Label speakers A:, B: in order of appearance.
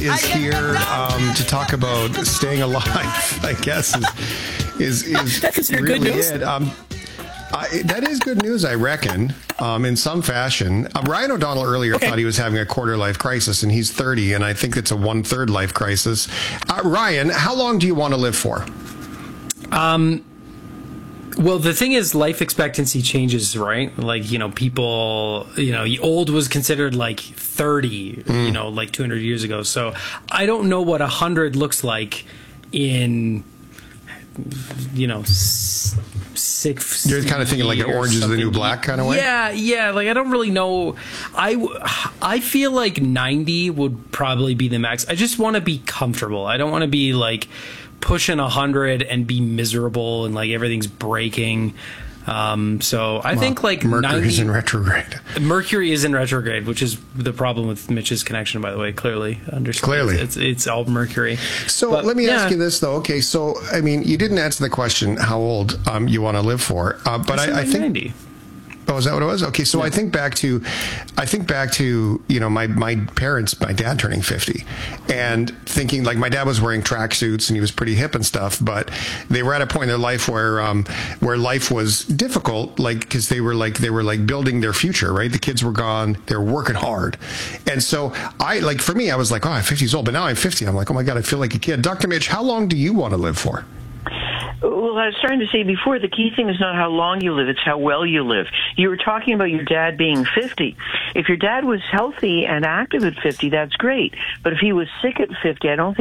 A: is here to talk about staying alive, I guess, is
B: That's
A: really
B: good news.
A: it. That is good news, I reckon, in some fashion. Ryan O'Donnell earlier thought he was having a quarter-life crisis, and he's 30, and I think it's a one-third life crisis. Ryan, how long do you want to live for?
B: Well, the thing is, life expectancy changes, right? Like, people, old was considered like 30, like 200 years ago. So I don't know what 100 looks like in, 6.
A: You're kind of thinking like an Orange is the New Black kind of way?
B: Yeah. Like, I don't really know. I feel like 90 would probably be the max. I just want to be comfortable. I don't want to be like pushing 100 and be miserable and like everything's breaking. So I think like
A: Mercury's in retrograde.
B: Mercury is in retrograde, which is the problem with Mitch's connection, by the way. Clearly. It's all Mercury.
A: So let me ask you this, though. Okay, so, I mean, you didn't answer the question how old you want to live for. But I think
B: 90.
A: Oh, is that what it was? Okay, so yeah. I think back to, my parents, my dad turning 50, and thinking like my dad was wearing tracksuits and he was pretty hip and stuff, but they were at a point in their life where life was difficult, like because they were building their future, right? The kids were gone, they were working hard, and so for me, I was like, oh, I'm 50 years old, but now I'm 50. I'm like, oh my God, I feel like a kid. Dr. Mitch, how long do you want to live for?
C: Well, I was starting to say before, the key thing is not how long you live, it's how well you live. You were talking about your dad being 50. If your dad was healthy and active at 50, that's great. But if he was sick at 50, I don't think